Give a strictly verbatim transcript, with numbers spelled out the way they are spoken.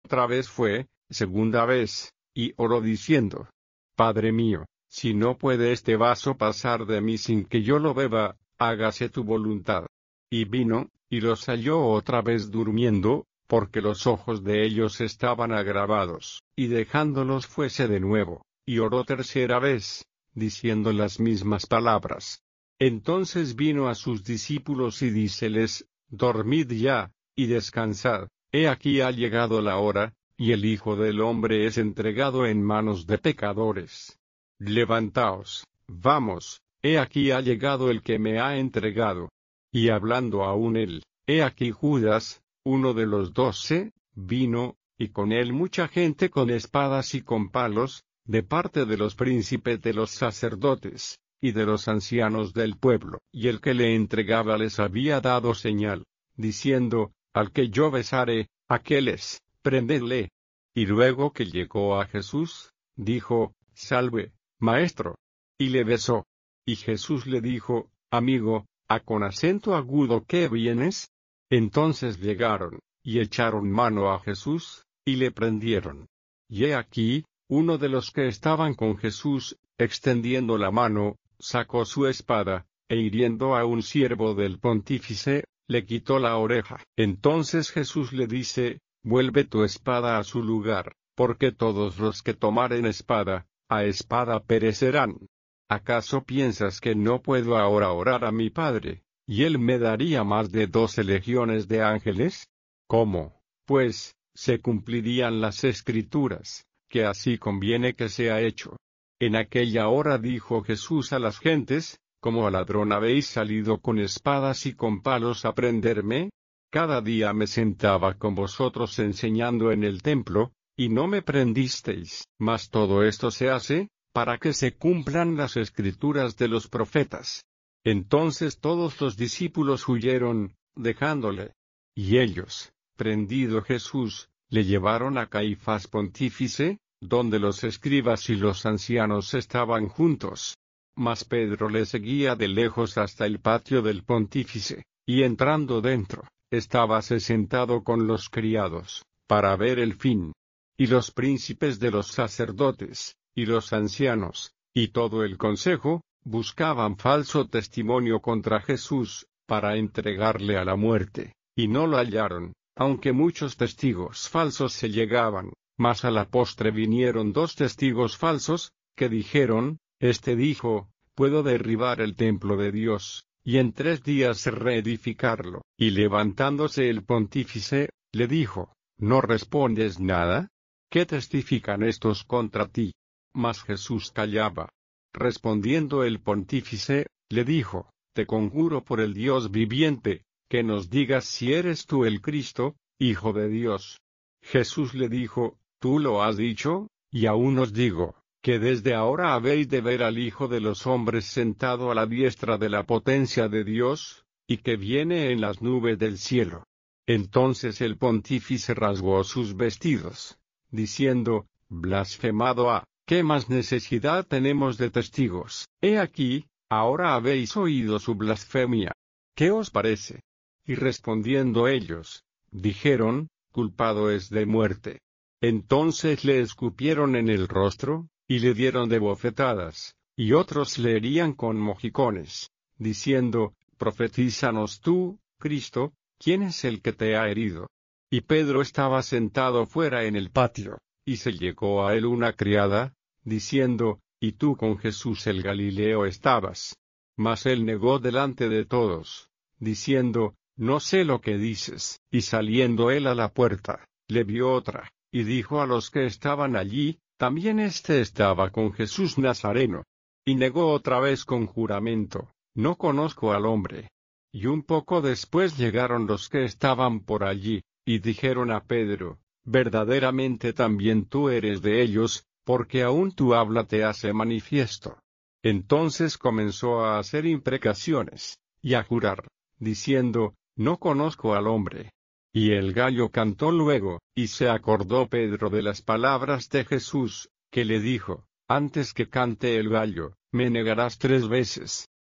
Otra vez fue, segunda vez, y oró diciendo: Padre mío, si no puede este vaso pasar de mí sin que yo lo beba, hágase tu voluntad. Y vino, y los halló otra vez durmiendo, porque los ojos de ellos estaban agravados, y dejándolos fuese de nuevo, y oró tercera vez, diciendo las mismas palabras. Entonces vino a sus discípulos y díceles: Dormid ya, y descansad, he aquí ha llegado la hora, y el Hijo del Hombre es entregado en manos de pecadores. Levantaos, vamos, he aquí ha llegado el que me ha entregado. Y hablando aún él, he aquí Judas, uno de los doce, vino, y con él mucha gente con espadas y con palos, de parte de los príncipes de los sacerdotes, y de los ancianos del pueblo. Y el que le entregaba les había dado señal, diciendo: Al que yo besare, aquel es, prendedle. Y luego que llegó a Jesús, dijo: Salve, Maestro. Y le besó. Y Jesús le dijo: Amigo, ¿a con acento agudo qué vienes? Entonces llegaron, y echaron mano a Jesús, y le prendieron. Y he aquí, uno de los que estaban con Jesús, extendiendo la mano, sacó su espada, e hiriendo a un siervo del pontífice, le quitó la oreja. Entonces Jesús le dice: Vuelve tu espada a su lugar, porque todos los que tomaren espada, a espada perecerán. ¿Acaso piensas que no puedo ahora orar a mi Padre, y él me daría más de doce legiones de ángeles? ¿Cómo, pues, se cumplirían las Escrituras, que así conviene que sea hecho? En aquella hora dijo Jesús a las gentes: ¿Como ladrón habéis salido con espadas y con palos a prenderme? Cada día me sentaba con vosotros enseñando en el templo, y no me prendisteis. Mas todo esto se hace, para que se cumplan las Escrituras de los profetas. Entonces todos los discípulos huyeron, dejándole. Y ellos, prendido Jesús, le llevaron a Caifás pontífice, donde los escribas y los ancianos estaban juntos. Mas Pedro le seguía de lejos hasta el patio del pontífice, y entrando dentro, estábase sentado con los criados, para ver el fin. Y los príncipes de los sacerdotes, y los ancianos, y todo el consejo, buscaban falso testimonio contra Jesús, para entregarle a la muerte, y no lo hallaron, aunque muchos testigos falsos se llegaban. Mas a la postre vinieron dos testigos falsos, que dijeron: Este dijo: Puedo derribar el templo de Dios, y en tres días reedificarlo. Y levantándose el pontífice, le dijo: ¿No respondes nada? ¿Qué testifican estos contra ti? Mas Jesús callaba. Respondiendo el pontífice, le dijo: Te conjuro por el Dios viviente, que nos digas si eres tú el Cristo, Hijo de Dios. Jesús le dijo: Tú lo has dicho, y aún os digo, que desde ahora habéis de ver al Hijo de los hombres sentado a la diestra de la potencia de Dios, y que viene en las nubes del cielo. Entonces el pontífice rasgó sus vestidos, diciendo: Blasfemado ha, ¿qué más necesidad tenemos de testigos? He aquí, ahora habéis oído su blasfemia. ¿Qué os parece? Y respondiendo ellos, dijeron: Culpado es de muerte. Entonces le escupieron en el rostro, y le dieron de bofetadas, y otros le herían con mojicones, diciendo: Profetízanos tú, Cristo, ¿quién es el que te ha herido? Y Pedro estaba sentado fuera en el patio, y se llegó a él una criada, diciendo: ¿Y tú con Jesús el Galileo estabas? Mas él negó delante de todos, diciendo: No sé lo que dices. Y saliendo él a la puerta, le vio otra, y dijo a los que estaban allí: También éste estaba con Jesús Nazareno. Y negó otra vez con juramento: No conozco al hombre. Y un poco después llegaron los que estaban por allí, y dijeron a Pedro: Verdaderamente también tú eres de ellos, porque aún tu habla te hace manifiesto. Entonces comenzó a hacer imprecaciones, y a jurar, diciendo: No conozco al hombre. Y el gallo cantó luego, y se acordó Pedro de las palabras de Jesús, que le dijo: Antes que cante el gallo, me negarás tres veces.